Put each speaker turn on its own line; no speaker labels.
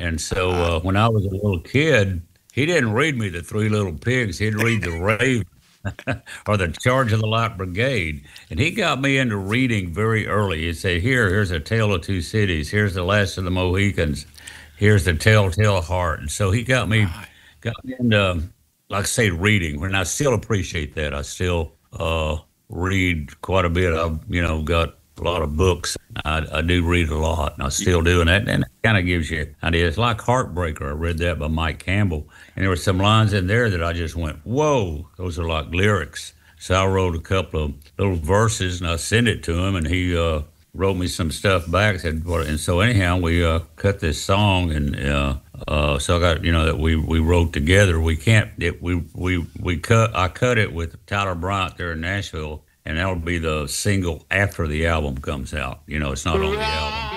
And so when I was a little kid, he didn't read me the Three Little Pigs. He'd read the Raven or the Charge of the Light Brigade. And he got me into reading very early. He'd say, here's a Tale of Two Cities. Here's the Last of the Mohicans. Here's the Telltale Heart. And so he got me into, like I say, reading. And I still appreciate that. I still read quite a bit. I've, got a lot of books. I do read a lot, and I still do. And that kind of gives you an idea. It's like Heartbreaker. I read that by Mike Campbell. And there were some lines in there that I just went, whoa, those are like lyrics. So I wrote a couple of little verses and I sent it to him, and he wrote me some stuff back. Said, and so anyhow, we cut this song, and so I got that we wrote together. We can't it, we cut I cut it with Tyler Bryant there in Nashville, and that'll be the single after the album comes out. It's not on the album.